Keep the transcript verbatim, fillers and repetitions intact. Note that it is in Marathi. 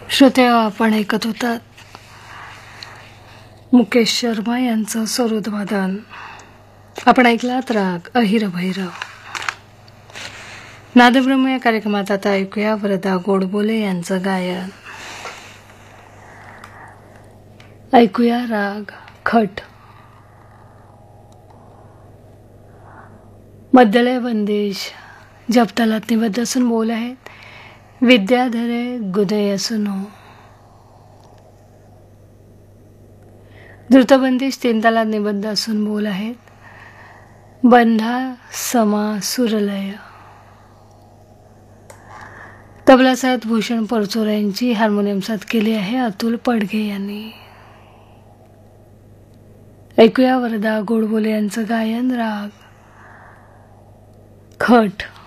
श्रोते, आपण ऐकत होतात मुकेश शर्मा यांचं सरोदवादन. आपण ऐकलात राग अहिर भैरव. नादब्रह्म या कार्यक्रमात आता ऐकूया वरदा गोडबोले यांचं गायन. ऐकूया राग खट. मध्यलय बंदिश जपतालात निबद्ध असून बोल आहेत विद्याधरे गुदय सुनो. द्रुतबंदिश तीन तालात निबद्ध असून बोल आहेत बंधा समा सुरलय. तबला साथ भूषण परचोर यांची, हार्मोनियम साथ केली आहे अतुल पडघे यांनी. ऐकूया वरदा गोडबोले यांचं गायन राग खट.